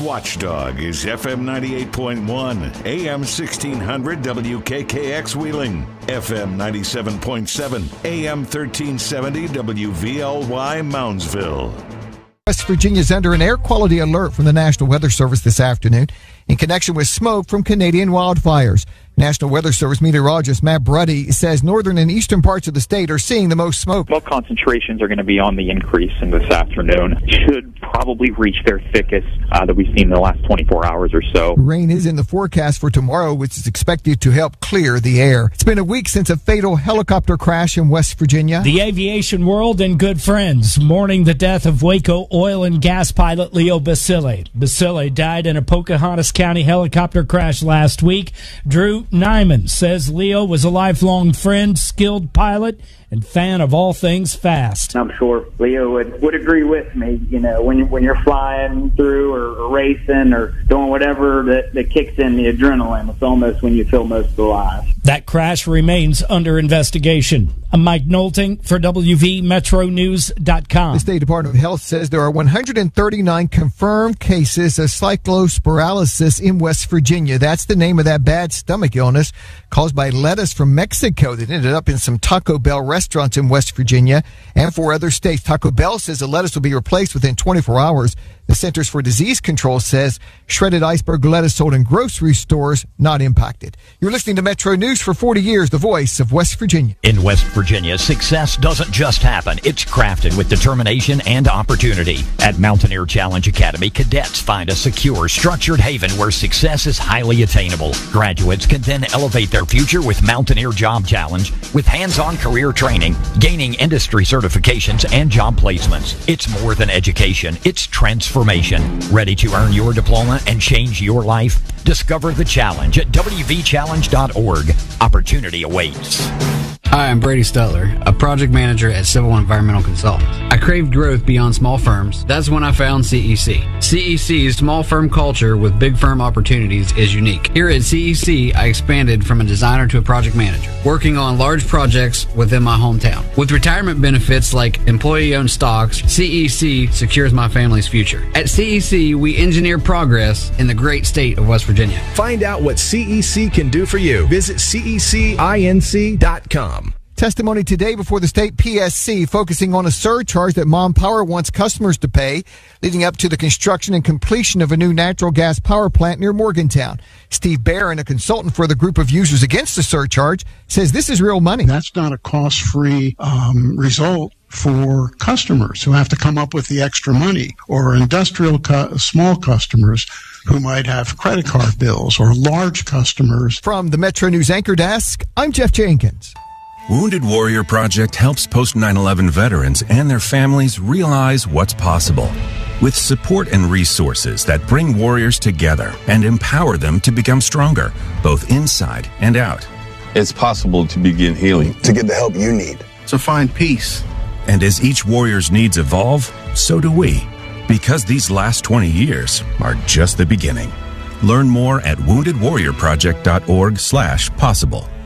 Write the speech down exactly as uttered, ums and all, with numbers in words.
watchdog is F M ninety-eight point one, A M sixteen hundred W K K X Wheeling, F M ninety-seven point seven, A M thirteen seventy W V L Y Moundsville. West Virginia is under an air quality alert from the National Weather Service this afternoon in connection with smoke from Canadian wildfires. National Weather Service meteorologist Matt Bruddy says northern and eastern parts of the state are seeing the most smoke. Smoke concentrations are going to be on the increase in this afternoon. Should probably reach their thickest uh, that we've seen in the last twenty-four hours or so. Rain is in the forecast for tomorrow, which is expected to help clear the air. It's been a week since a fatal helicopter crash in West Virginia. The aviation world and good friends mourning the death of Waco oil and gas pilot Leo Basile. Basile died in a Pocahontas County helicopter crash last week. Drew Nyman says Leo was a lifelong friend, skilled pilot, and fan of all things fast. I'm sure Leo would, would agree with me. You know, when, when you're flying through or, or racing or doing whatever that, that kicks in the adrenaline, it's almost when you feel most alive. That crash remains under investigation. I'm Mike Knowlton for W V Metro News dot com. The State Department of Health says there are one hundred thirty-nine confirmed cases of cyclospiralysis in West Virginia. That's the name of that bad stomach illness caused by lettuce from Mexico that ended up in some Taco Bell restaurants in West Virginia and four other states. Taco Bell says the lettuce will be replaced within twenty-four hours. The Centers for Disease Control says shredded iceberg lettuce sold in grocery stores not impacted. You're listening to Metro News for forty years, the voice of West Virginia. In West Virginia, success doesn't just happen. It's crafted with determination and opportunity. At Mountaineer Challenge Academy, cadets find a secure, structured haven where success is highly attainable. Graduates can then elevate their future with Mountaineer Job Challenge with hands-on career training, gaining industry certifications, and job placements. It's more than education. It's transformation. Ready to earn your diploma and change your life? Discover the challenge at W V challenge dot org. Opportunity awaits. Hi, I'm Brady Stutler, a project manager at Civil Environmental Consultants. I craved growth beyond small firms. That's when I found C E C. C E C's small firm culture with big firm opportunities is unique. Here at C E C, I expanded from a designer to a project manager, working on large projects within my hometown. With retirement benefits like employee-owned stocks, C E C secures my family's future. At C E C, we engineer progress in the great state of West Virginia. Find out what C E C can do for you. Visit C E C inc dot com. Testimony today before the state P S C focusing on a surcharge that Mon Power wants customers to pay leading up to the construction and completion of a new natural gas power plant near Morgantown. Steve Barron, a consultant for the group of users against the surcharge, says this is real money. That's not a cost-free um, result for customers who have to come up with the extra money, or industrial cu- small customers who might have credit card bills, or large customers. From the Metro News Anchor Desk, I'm Jeff Jenkins. Wounded Warrior Project helps post nine eleven veterans and their families realize what's possible. With support and resources that bring warriors together and empower them to become stronger, both inside and out. It's possible to begin healing. To get the help you need. To find peace. And as each warrior's needs evolve, so do we. Because these last twenty years are just the beginning. Learn more at wounded warrior project dot org slash possible.